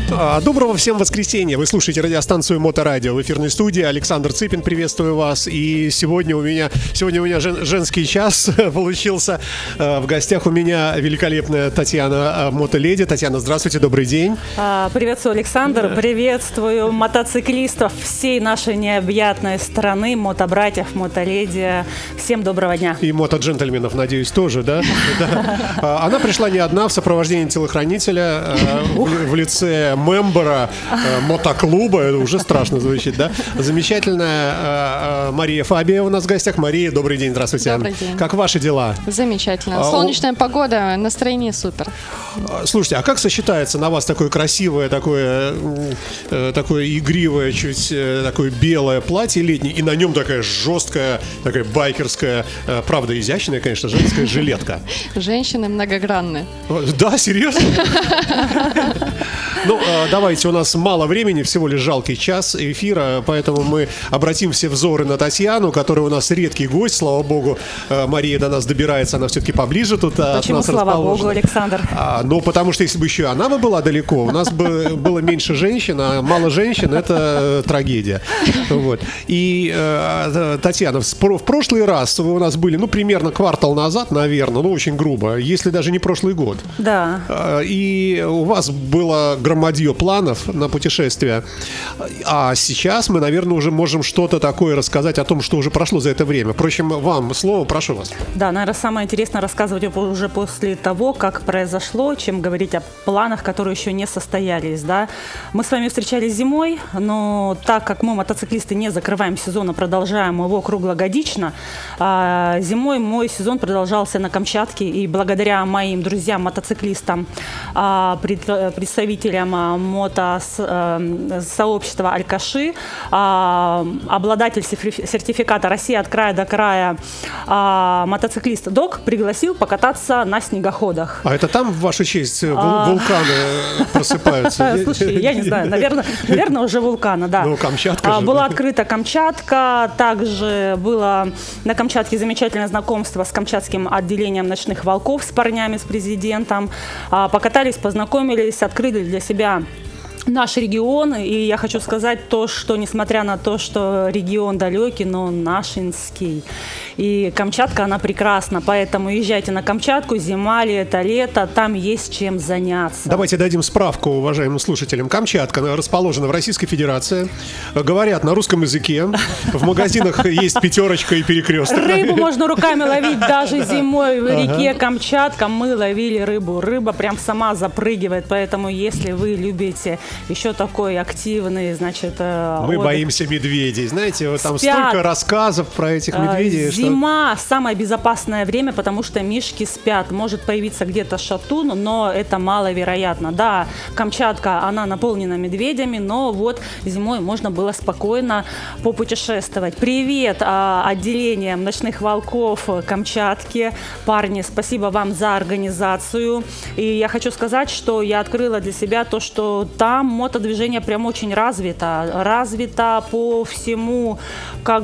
Доброго всем воскресенья. Вы слушаете радиостанцию Моторадио. В эфирной студии Александр Цыпин. Приветствую вас. И сегодня у меня женский час получился. В гостях у меня великолепная Татьяна Мотоледи. Татьяна, здравствуйте, добрый день. Приветствую, Александр. Приветствую мотоциклистов всей нашей необъятной страны, мотобратьев, мотоледи. Всем доброго дня. И мотоджентльменов, надеюсь, тоже, да? Она пришла не одна, в сопровождении телохранителя в лице мембера мотоклуба. Это уже страшно звучит, да? Замечательная Мария Фабия у нас в гостях. Мария, добрый день, здравствуйте. Добрый день. Как ваши дела? Замечательно. Солнечная погода, настроение супер. Слушайте, а как сочетается на вас такое красивое, такое игривое, чуть такое белое платье летнее, и на нем такая жесткая, такая байкерская, правда, изящная, конечно, женская жилетка? Женщины многогранны. Да, серьезно? Ну, давайте, у нас мало времени, всего лишь жалкий час эфира, поэтому мы обратим все взоры на Татьяну, которая у нас редкий гость, слава богу. Мария до нас добирается, она все-таки поближе тут от Почему, нас слава богу, Александр? Ну, потому что если бы еще она была далеко, у нас бы было меньше женщин, а мало женщин — это трагедия. Вот. И, Татьяна, в прошлый раз вы у нас были, примерно квартал назад, наверное, очень грубо, если даже не прошлый год. Да. И у вас было громадье планов на путешествие. А сейчас мы, наверное, уже можем что-то такое рассказать о том, что уже прошло за это время. Впрочем, вам слово, прошу вас. Да, наверное, самое интересное рассказывать уже после того, как произошло, чем говорить о планах, которые еще не состоялись, да. Мы с вами встречались зимой, но так как мы, мотоциклисты, не закрываем сезон, а продолжаем его круглогодично, зимой мой сезон продолжался на Камчатке, и благодаря моим друзьям-мотоциклистам, представителям мотосообщества Алькаши, обладатель сертификата «Россия от края до края», мотоциклист Док пригласил покататься на снегоходах. А это там, в вашу честь, вулканы просыпаются? Слушай, я не знаю, наверное, уже вулканы, да. Ну, Камчатка же. Была открыта Камчатка, также было на Камчатке замечательное знакомство с камчатским отделением «Ночных волков», с парнями, с президентом. Покатались, познакомились, открыли для себя наш регион, и я хочу сказать то, что несмотря на то, что регион далекий, но нашинский, и Камчатка, она прекрасна, поэтому езжайте на Камчатку, зима, лето, там есть чем заняться. Давайте дадим справку уважаемым слушателям. Камчатка расположена в Российской Федерации, говорят на русском языке, в магазинах есть пятерочка и перекресток. Рыбу можно руками ловить даже зимой в реке Камчатка, мы ловили рыбу, рыба прям сама запрыгивает, поэтому если вы любите еще такой активный, значит... Мы боимся медведей. Знаете, вот там столько рассказов про этих медведей. Зима – самое безопасное время, потому что мишки спят. Может появиться где-то шатун, но это маловероятно. Да, Камчатка, она наполнена медведями, но вот зимой можно было спокойно попутешествовать. Привет отделениям «Ночных волков» Камчатки. Парни, спасибо вам за организацию. И я хочу сказать, что я открыла для себя то, что там мотодвижение прям очень развито по всему, по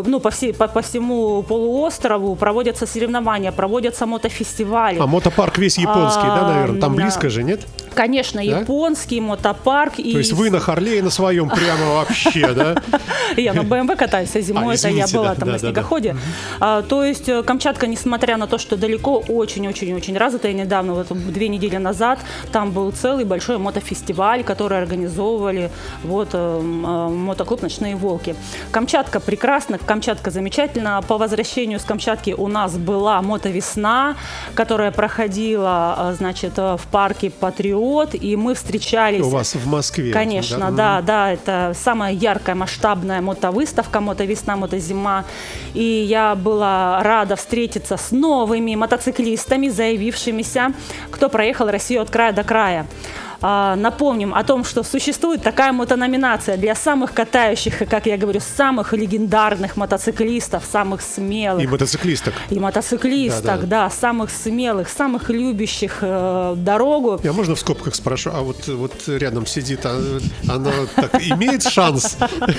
всему полуострову проводятся соревнования, проводятся мотофестивали. А мотопарк весь японский, да, наверное? Там близко же, нет? Конечно, да? Японский мотопарк. То есть вы на Харлее на своем прямо вообще, да? Я на БМВ катаюсь, а зимой это я была там на снегоходе. То есть Камчатка, несмотря на то, что далеко, очень-очень-очень развита. И недавно, 2 недели назад, там был целый большой мотофестиваль, который организовывали мотоклуб «Ночные волки». Камчатка прекрасна, Камчатка замечательна. По возвращению с Камчатки у нас была мотовесна, которая проходила, в парке «Патриот», и мы встречались... У вас в Москве. Конечно, да, это самая яркая, масштабная мотовыставка, мотовесна, мотозима. И я была рада встретиться с новыми мотоциклистами, заявившимися, кто проехал Россию от края до края. Напомним о том, что существует такая мотономинация для самых катающих, и, как я говорю, самых легендарных мотоциклистов, самых смелых. И мотоциклисток. И мотоциклисток, да, самых смелых, самых любящих дорогу. Я можно в скобках спрошу, а вот рядом сидит, она так имеет шанс?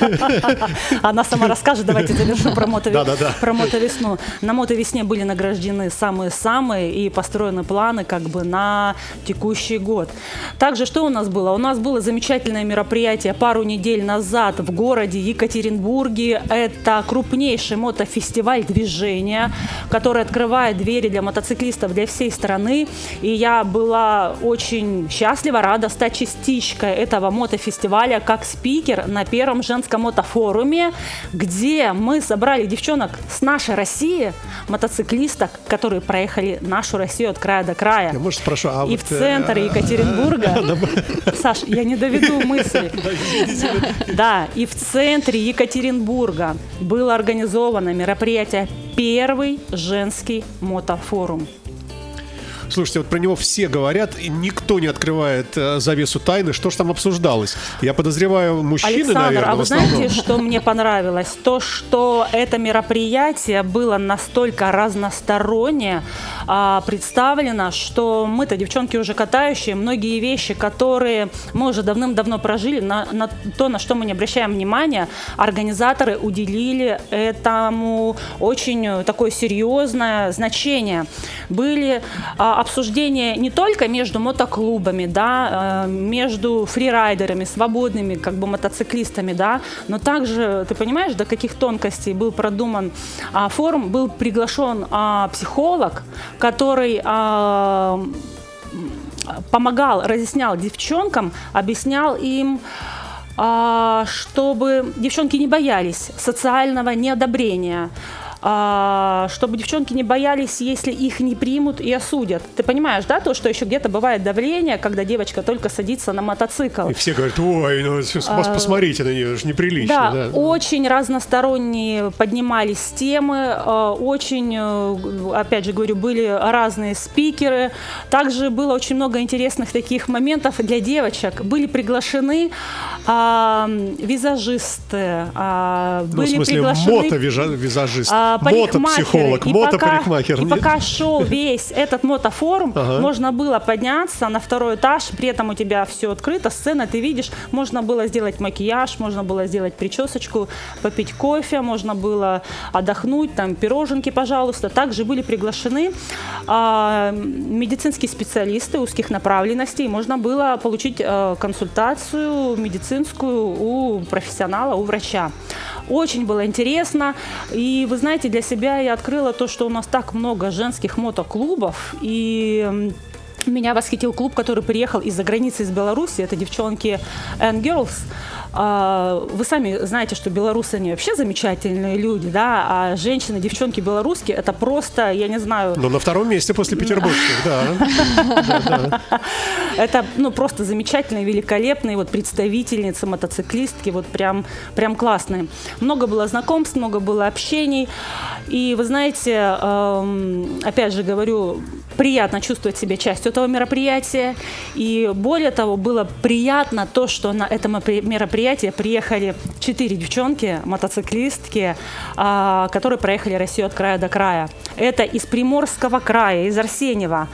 Она сама расскажет, давайте завершим про мотовесну. На мотовесне были награждены самые-самые и построены планы на текущий год. Также что у нас было? У нас было замечательное мероприятие пару недель назад в городе Екатеринбурге. Это крупнейший мотофестиваль движения, который открывает двери для мотоциклистов для всей страны. И я была очень счастлива, рада стать частичкой этого мотофестиваля как спикер на первом женском мотофоруме, где мы собрали девчонок с нашей России, мотоциклисток, которые проехали нашу Россию от края до края. Я, может, спрошу, а и вот, в центре Екатеринбурга, Саш, я не доведу мысль. Да, и в центре Екатеринбурга было организовано мероприятие «Первый женский мотофорум». Слушайте, вот про него все говорят, и никто не открывает завесу тайны. Что же там обсуждалось? Я подозреваю, мужчины, Александр, наверное, а вы в основном. знаете, что мне понравилось? То, что это мероприятие было настолько разностороннее представлено, что мы-то, девчонки уже катающие, многие вещи, которые мы уже давным-давно прожили, на то, на что мы не обращаем внимания, организаторы уделили этому очень такое серьезное значение. Были обсуждения не только между мотоклубами, да, между фрирайдерами, свободными как бы мотоциклистами, да, но также, ты понимаешь, до каких тонкостей был продуман форум, был приглашен психолог, который помогал, разъяснял девчонкам, объяснял им, чтобы девчонки не боялись социального неодобрения, чтобы девчонки не боялись, если их не примут и осудят. Ты понимаешь, да, то, что еще где-то бывает давление, когда девочка только садится на мотоцикл. И все говорят, ой, ну посмотрите на нее, это же неприлично. Да, очень разносторонние поднимались темы, очень, опять же говорю, были разные спикеры. Также было очень много интересных таких моментов для девочек. Были приглашены визажисты, были в смысле, приглашены мотовизажист. Мотопсихолог, мотопарикмахер. И пока шел весь этот мотофорум, можно было подняться на второй этаж, при этом у тебя все открыто, сцена, ты видишь, можно было сделать макияж, можно было сделать причесочку, попить кофе, можно было отдохнуть, там пироженки, пожалуйста. Также были приглашены медицинские специалисты узких направленностей, можно было получить консультацию медицинскую у профессионала, у врача. Очень было интересно, и вы знаете, для себя я открыла то, что у нас так много женских мотоклубов, и меня восхитил клуб, который приехал из-за границы, из Беларуси, это девчонки and Girls. Вы сами знаете, что белорусы, они вообще замечательные люди, да, а женщины, девчонки белорусские, это просто, я не знаю... Но на втором месте после петербургских, да. Это, просто замечательные, великолепные вот представительницы, мотоциклистки, вот прям классные. Много было знакомств, много было общений, и вы знаете, опять же говорю, приятно чувствовать себя частью этого мероприятия, и более того, было приятно то, что на это мероприятие приехали 4 девчонки, мотоциклистки, которые проехали Россию от края до края. Это из Приморского края, из Арсеньева.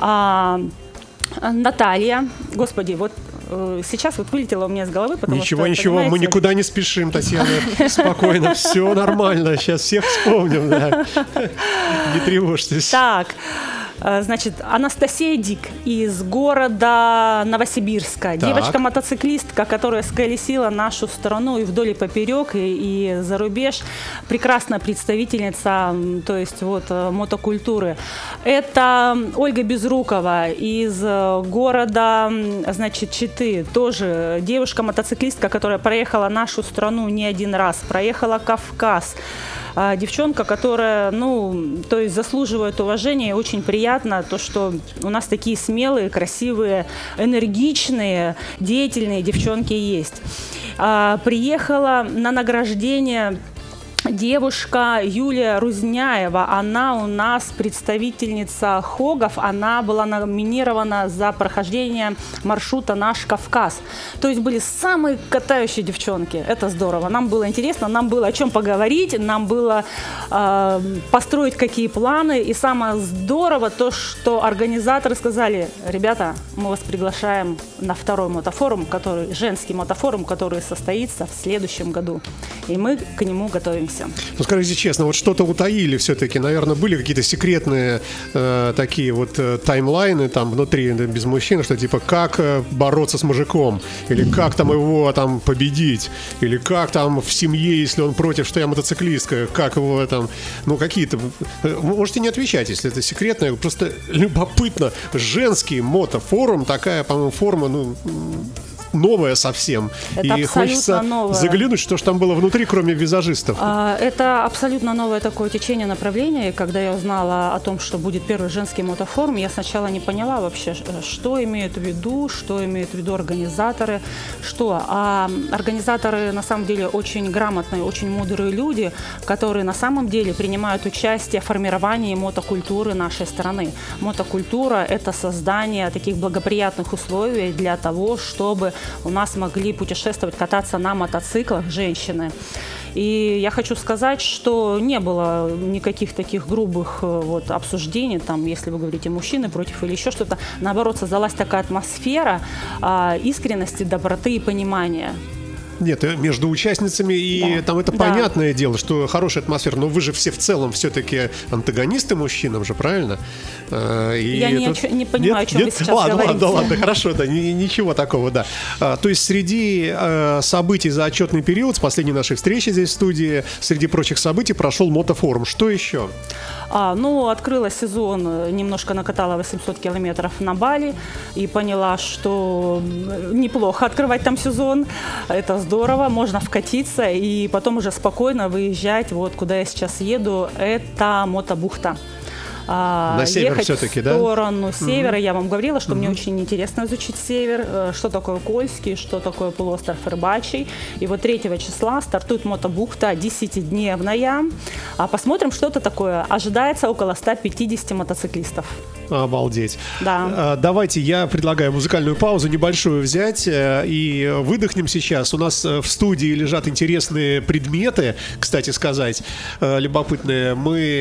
Наталья, господи, вот сейчас вот вылетело у меня из головы, потому ничего, понимаете... мы никуда не спешим, Татьяна, спокойно, все нормально, сейчас всех вспомним, да. Не тревожьтесь. Так, значит, Анастасия Дик из города Новосибирска. Девочка-мотоциклистка, которая сколесила нашу страну и вдоль и поперек, и за рубеж. Прекрасная представительница, то есть вот мотокультуры. Это Ольга Безрукова из города, значит, Читы. Тоже девушка-мотоциклистка, которая проехала нашу страну не один раз. Проехала Кавказ. Девчонка, которая, то есть заслуживает уважения, и очень приятно то, что у нас такие смелые, красивые, энергичные, деятельные девчонки есть. Приехала на награждение девушка Юлия Рузняева, она у нас представительница Хогов, она была номинирована за прохождение маршрута «Наш Кавказ». То есть были самые катающие девчонки, это здорово, нам было интересно, нам было о чем поговорить, нам было построить какие планы, и самое здорово то, что организаторы сказали: ребята, мы вас приглашаем на второй мотофорум, женский мотофорум, который состоится в следующем году, и мы к нему готовимся. занимаемся. Ну, скажите честно, вот что-то утаили все-таки, наверное, были какие-то секретные такие вот таймлайны там внутри без мужчин, что типа как бороться с мужиком, или как там его там победить, или как там в семье, если он против, что я мотоциклистка, как его там, ну какие-то, можете не отвечать, если это секретное, просто любопытно, женский мотофорум, такая, по-моему, форма, ну, новая совсем. Это и хочется новое. заглянуть, что же там было внутри, кроме визажистов. Это абсолютно новое такое течение, направление. Когда я узнала о том, что будет первый женский мотофорум, я сначала не поняла вообще, что имеют в виду, что имеют в виду организаторы, что. А организаторы на самом деле очень грамотные, очень мудрые люди, которые на самом деле принимают участие в формировании мотокультуры нашей страны. Мотокультура – это создание таких благоприятных условий для того, чтобы у нас могли путешествовать, кататься на мотоциклах женщины. И я хочу сказать, что не было никаких таких грубых вот, обсуждений, там, если вы говорите мужчины против или еще что-то. Наоборот, создалась такая атмосфера искренности, доброты и понимания. Нет, между участницами и там это понятное дело, что хорошая атмосфера, но вы же все в целом все-таки антагонисты мужчинам же, правильно? Я не понимаю, о чем вы сейчас говорите. Ладно, хорошо, да, ничего такого, да. То есть среди событий за отчетный период, с последней нашей встречи здесь в студии, среди прочих событий прошел мотофорум. Что еще? Открыла сезон, немножко накатала 800 километров на Бали и поняла, что неплохо открывать там сезон. Это здорово, можно вкатиться и потом уже спокойно выезжать. Вот куда я сейчас еду, это мотобухта. На север ехать все-таки, да? В сторону севера. Я вам говорила, что мне очень интересно изучить север, что такое Кольский, что такое полуостров Рыбачий. И вот 3 числа стартует мотобухта 10-дневная. Посмотрим, что это такое. Ожидается около 150 мотоциклистов. Обалдеть. Да. Давайте я предлагаю музыкальную паузу небольшую взять и выдохнем сейчас. У нас в студии лежат интересные предметы, кстати сказать, любопытные.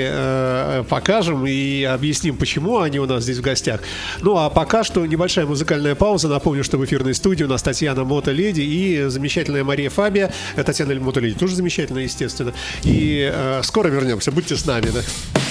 Мы покажем и объясним, почему они у нас здесь в гостях. Ну а пока что небольшая музыкальная пауза. Напомню, что в эфирной студии у нас Татьяна Мотоледи и замечательная Мария Фабия. Татьяна Мотоледи тоже замечательная, естественно. И скоро вернемся. Будьте с нами, да.